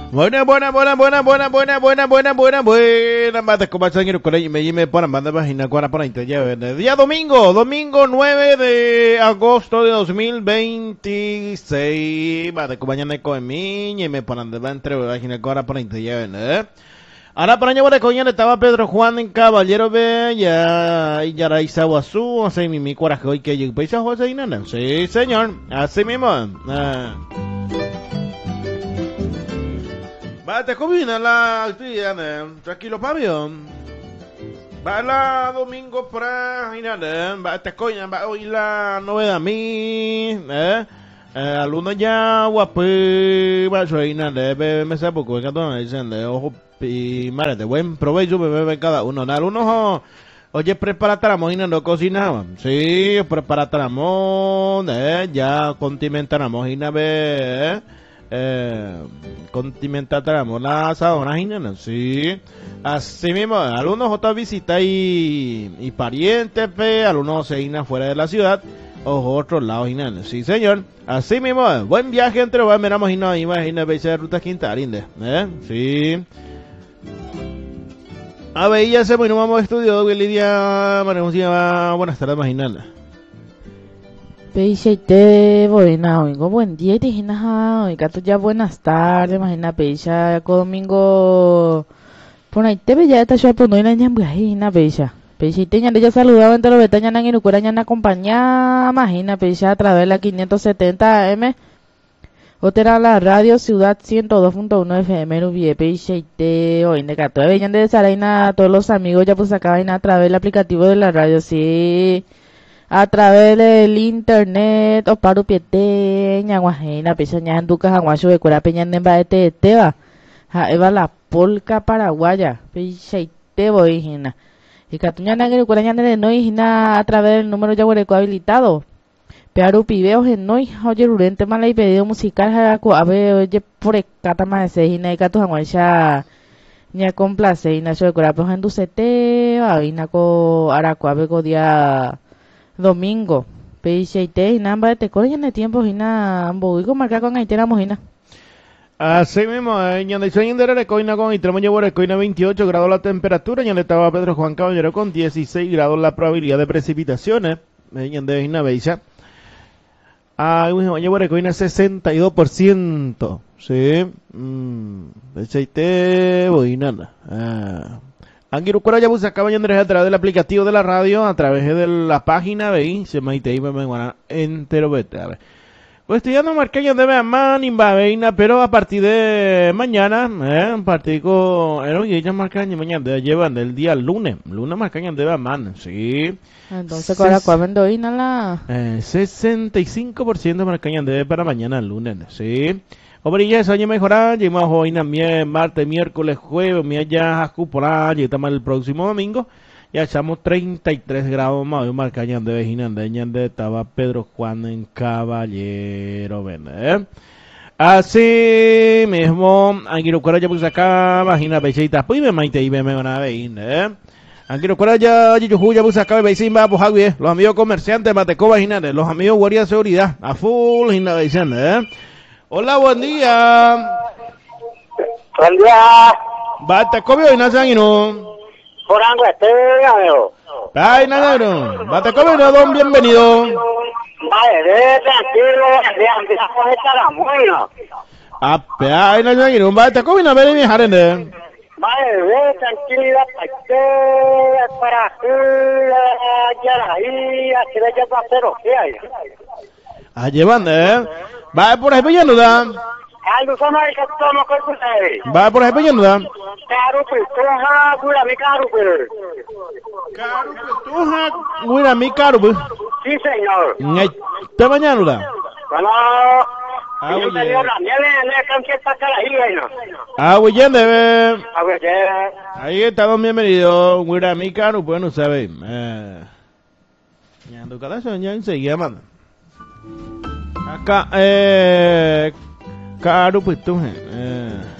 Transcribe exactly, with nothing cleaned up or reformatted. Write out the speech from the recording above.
Buena, buena, buena, buena, buena, buena, buena, buena, buena, buena. Mate como el señor con ella me me para mandar página cuara para internet. Día domingo, domingo nueve de agosto de dos mil veintiséis. Mate como mañana con mi y me ponen de entre página cuara para internet. Ahora para año de coña estaba Pedro Juan en Caballero Bella y Yaray Saguazú, así mi mi cuara que hoy que llegó paisa José y Nana. Sí, señor, así mismo. Ah. Va, te combina la actividad, ¿eh? Tranquilo, Fabio. Va la domingo para nada, va te coña, va hoy la novedad a mí, ¿eh? Eh, alumnos ya guapo, va soy nada, me sé poco, que todo me dicen de ojo y madre, de buen provecho, bebé cada uno, algunos, oye, preparamos y no cocinamos, sí, preparamos, ¿eh? Ya condimentamos y nada, ¿eh? Eh, condimentaremos la asadora, sí, así mismo, algunos otros visitas y, y parientes, pe, algunos se irán fuera de la ciudad, o otros lados, sí señor, así mismo, buen viaje entre los miramos y no, imagina, veis de rutas quintarinde, eh, sí. A ver, ya se bueno, vamos a estudio, Lidia, María, buenas tardes, imaginando. Peixe te buena, oigo, buen día, te imaginas, oiga, tú ya buenas tardes, imagina, peixe, domingo, por ahí te veía esta ciudad, pues no hay la ñambrajina, peixe, peixe, te ñande ya saludaba entre los betañas, en Inucura, ñan acompañada, imagina, peixe, a través de la quinientos setenta A M, otra la radio Ciudad ciento dos punto uno F M, Rubie, peixe, te, oye, de gato, veían de Saraina, todos los amigos ya pues acaban a través del aplicativo de la radio, sí, a través del internet o paru piete ñaguajena peña anduca jaguacho de cura peña nemba este teba ja eva la polca paraguaya peite boijina y catuña nagre cura ñane no hina a través del número yaguareco habilitado pearu pibeo genoi oye rurente mala y pedido musical jaco a ver oye por cata más de hina y catu jaguacha ña complace hina de cura pues enducete a hina co araco a ver día domingo, peixe y namba te corren de tiempo y na amboigo marca con aitera mojina. Así mismo, en el sueño de la coina con el tramo de coina veintiocho grados la temperatura, ya le estaba Pedro Juan Caballero con dieciséis grados la probabilidad de precipitaciones, en de una bella. Ah, un sueño de coina sesenta y dos por ciento, sí, mm, peixe voy nada. Ah. Aquí recuerda ya pues acaba yendo a través del aplicativo de la radio, a través de la página, veis, se me te iba a entero vete, a ver. Pues estoy dando marcañas de Beamán, Imbabeina, pero a partir de mañana, eh, a partir con, eh, y ellas marcañas mañana, llevan del día lunes, lunes marcañas de Beamán, sí. Entonces, ¿cuál es cuándo ina la? Eh, sesenta y cinco por ciento marcañas de para mañana lunes, sí. Hombre, ya eso, año mejorar, llegamos hoy también, martes, miércoles, jueves, mi allá, por llegamos el próximo domingo, ya echamos treinta y tres grados más, hoy marca de Vejinanda, de estaba Pedro Juan en Caballero, ¿eh? Así mismo, aquí recuerda ya pues acá, imagina, pecheitas, pues me maite y me van a ver, ¿eh? Aquí recuerda ya, yo ya pues acá, veis, va, pues, Javier, los amigos comerciantes, Mateco, Vejinanda, los amigos guardia de seguridad, a full, ¿eh? Hola, buen día. Buen día. Bate comió y no se no. Por algo este, amigo. Ay, nada, bate comió y no, don, bienvenido. Vale, ve tranquilo, de empezamos esta la muela. Ah, ay, no, no, bate comió y no, ven y dejar en él. Vale, ve tranquilidad, para que ya la vida, que le lleva a hacer o qué hay. Ah, llevan, eh. Va por ahí pillando, da. Algo son ahí que estamos con ustedes. Va por ahí pillando, da. Claro, pues, toja, pura, mi caro, pues. Caro, pues, toja, mira, mi caro, pues. Sí, señor. Esta mañana, da. Bueno, ah, yo te digo, la nieve, no es que está acá ahí, bueno. Ah, güey, debe. Ah, güey, ahí está, don, bienvenido. Mira, mi caro, pues, no sabe. Eh. Ya, tu cara, ya enseguida, manda. Acá, eh, caro, pues tú, eh.